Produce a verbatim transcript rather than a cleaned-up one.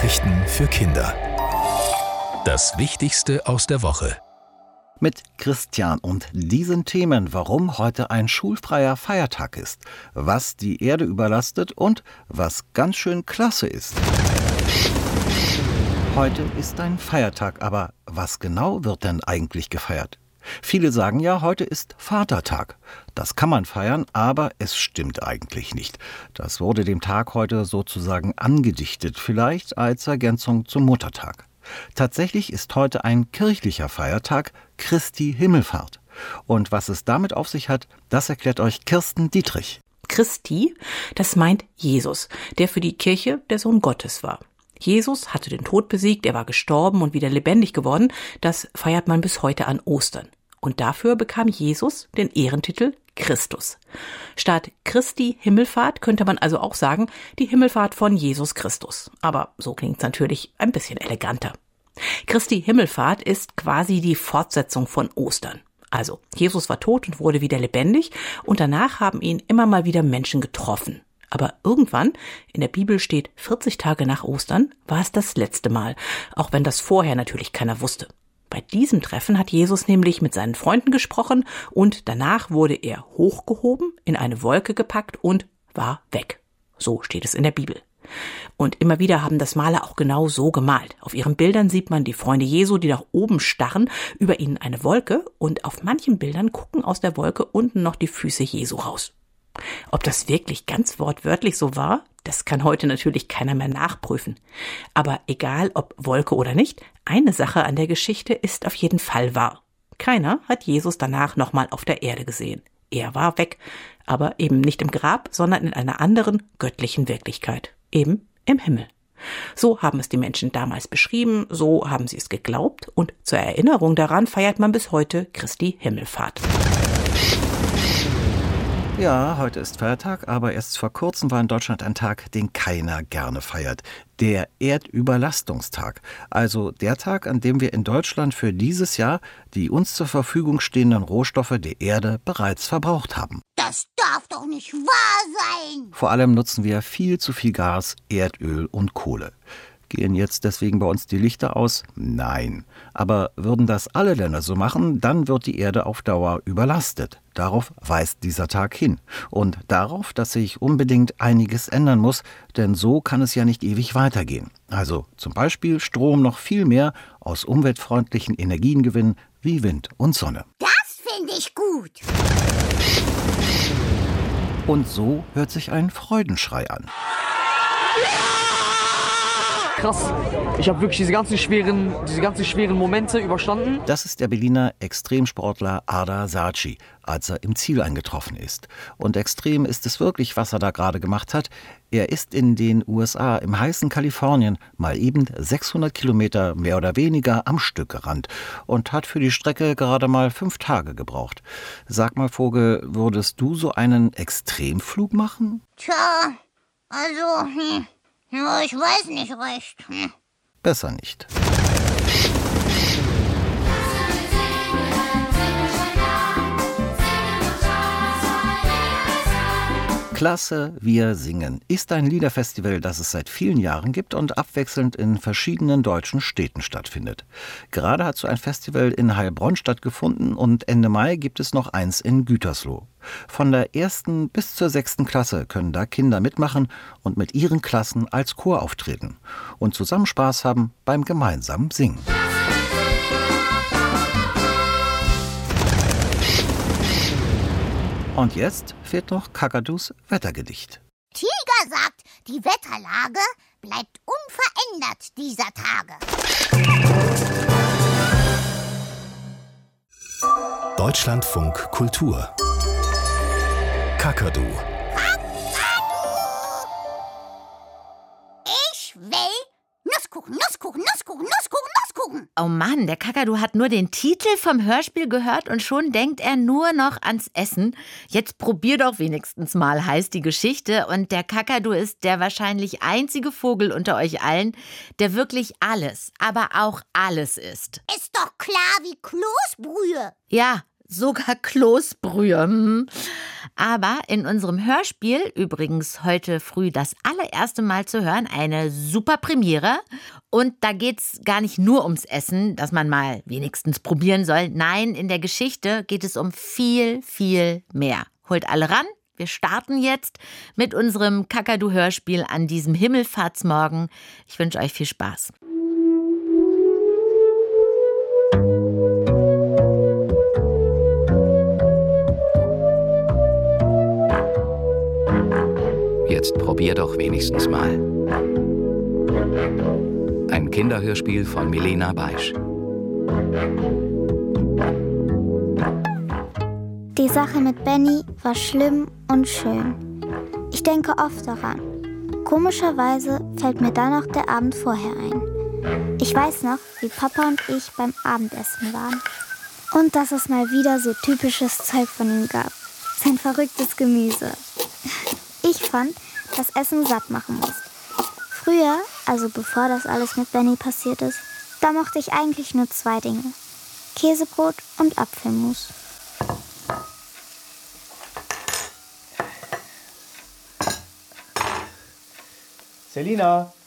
Nachrichten für Kinder. Das Wichtigste aus der Woche. Mit Christian und diesen Themen, warum heute ein schulfreier Feiertag ist, was die Erde überlastet und was ganz schön klasse ist. Heute ist ein Feiertag, aber was genau wird denn eigentlich gefeiert? Viele sagen ja, heute ist Vatertag. Das kann man feiern, aber es stimmt eigentlich nicht. Das wurde dem Tag heute sozusagen angedichtet, vielleicht als Ergänzung zum Muttertag. Tatsächlich ist heute ein kirchlicher Feiertag, Christi Himmelfahrt. Und was es damit auf sich hat, das erklärt euch Kirsten Dietrich. Christi, das meint Jesus, der für die Kirche der Sohn Gottes war. Jesus hatte den Tod besiegt, er war gestorben und wieder lebendig geworden. Das feiert man bis heute an Ostern. Und dafür bekam Jesus den Ehrentitel Christus. Statt Christi Himmelfahrt könnte man also auch sagen, die Himmelfahrt von Jesus Christus. Aber so klingt's natürlich ein bisschen eleganter. Christi Himmelfahrt ist quasi die Fortsetzung von Ostern. Also, Jesus war tot und wurde wieder lebendig und danach haben ihn immer mal wieder Menschen getroffen. Aber irgendwann, in der Bibel steht vierzig Tage nach Ostern, war es das letzte Mal, auch wenn das vorher natürlich keiner wusste. Bei diesem Treffen hat Jesus nämlich mit seinen Freunden gesprochen und danach wurde er hochgehoben, in eine Wolke gepackt und war weg. So steht es in der Bibel. Und immer wieder haben das Maler auch genau so gemalt. Auf ihren Bildern sieht man die Freunde Jesu, die nach oben starren, über ihnen eine Wolke und auf manchen Bildern gucken aus der Wolke unten noch die Füße Jesu raus. Ob das wirklich ganz wortwörtlich so war, das kann heute natürlich keiner mehr nachprüfen. Aber egal ob Wolke oder nicht, eine Sache an der Geschichte ist auf jeden Fall wahr. Keiner hat Jesus danach nochmal auf der Erde gesehen. Er war weg, aber eben nicht im Grab, sondern in einer anderen göttlichen Wirklichkeit, eben im Himmel. So haben es die Menschen damals beschrieben, so haben sie es geglaubt und zur Erinnerung daran feiert man bis heute Christi Himmelfahrt. Ja, heute ist Feiertag, aber erst vor kurzem war in Deutschland ein Tag, den keiner gerne feiert. Der Erdüberlastungstag. Also der Tag, an dem wir in Deutschland für dieses Jahr die uns zur Verfügung stehenden Rohstoffe der Erde bereits verbraucht haben. Das darf doch nicht wahr sein! Vor allem nutzen wir viel zu viel Gas, Erdöl und Kohle. Gehen jetzt deswegen bei uns die Lichter aus? Nein. Aber würden das alle Länder so machen, dann wird die Erde auf Dauer überlastet. Darauf weist dieser Tag hin. Und darauf, dass sich unbedingt einiges ändern muss, denn so kann es ja nicht ewig weitergehen. Also zum Beispiel Strom noch viel mehr aus umweltfreundlichen Energien gewinnen, wie Wind und Sonne. Das finde ich gut. Und so hört sich ein Freudenschrei an. Krass. Ich habe wirklich diese ganzen schweren, diese ganzen schweren Momente überstanden. Das ist der Berliner Extremsportler Ardar Saci, als er im Ziel eingetroffen ist. Und extrem ist es wirklich, was er da gerade gemacht hat. Er ist in den U S A, im heißen Kalifornien, mal eben sechshundert Kilometer mehr oder weniger am Stück gerannt und hat für die Strecke gerade mal fünf Tage gebraucht. Sag mal, Vogel, würdest du so einen Extremflug machen? Tja, also, hm. Ja, ich weiß nicht recht. Hm. Besser nicht. Klasse, wir singen ist ein Liederfestival, das es seit vielen Jahren gibt und abwechselnd in verschiedenen deutschen Städten stattfindet. Gerade hat so ein Festival in Heilbronn stattgefunden und Ende Mai gibt es noch eins in Gütersloh. Von der ersten bis zur sechsten Klasse können da Kinder mitmachen und mit ihren Klassen als Chor auftreten und zusammen Spaß haben beim gemeinsamen Singen. Und jetzt fehlt noch Kakadus Wettergedicht. Tiger sagt, die Wetterlage bleibt unverändert dieser Tage. Deutschlandfunk Kultur. Kakadu. Ich will Nusskuchen, Nusskuchen, Nusskuchen, Nusskuchen, Nusskuchen. Oh Mann, der Kakadu hat nur den Titel vom Hörspiel gehört und schon denkt er nur noch ans Essen. Jetzt probier doch wenigstens mal, heißt die Geschichte. Und der Kakadu ist der wahrscheinlich einzige Vogel unter euch allen, der wirklich alles, aber auch alles isst. Ist doch klar wie Kloßbrühe. Ja, sogar Kloßbrühe. Hm. Aber in unserem Hörspiel, übrigens heute früh das allererste Mal zu hören, eine super Premiere. Und da geht's gar nicht nur ums Essen, das man mal wenigstens probieren soll. Nein, in der Geschichte geht es um viel, viel mehr. Holt alle ran. Wir starten jetzt mit unserem Kakadu-Hörspiel an diesem Himmelfahrtsmorgen. Ich wünsche euch viel Spaß. Jetzt probier doch wenigstens mal. Ein Kinderhörspiel von Milena Beisch. Die Sache mit Benny war schlimm und schön. Ich denke oft daran. Komischerweise fällt mir dann noch der Abend vorher ein. Ich weiß noch, wie Papa und ich beim Abendessen waren. Und dass es mal wieder so typisches Zeug von ihm gab. Sein verrücktes Gemüse. Ich fand, dass Essen satt machen muss. Früher, also bevor das alles mit Benny passiert ist, da mochte ich eigentlich nur zwei Dinge. Käsebrot und Apfelmus. Selina,